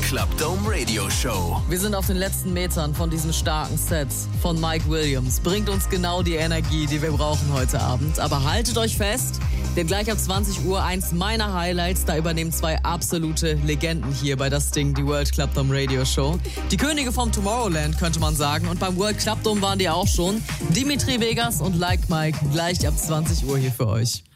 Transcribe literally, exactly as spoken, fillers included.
Club Dome Radio Show. Wir sind auf den letzten Metern von diesem starken Set von Mike Williams. Bringt uns genau die Energie, die wir brauchen heute Abend. Aber haltet euch fest, denn gleich ab zwanzig Uhr eins meiner Highlights. Da übernehmen zwei absolute Legenden hier bei das Ding, die World Club Dome Radio Show. Die Könige vom Tomorrowland, könnte man sagen. Und beim World Club Dome waren die auch schon. Dimitri Vegas und Like Mike gleich ab zwanzig Uhr hier für euch.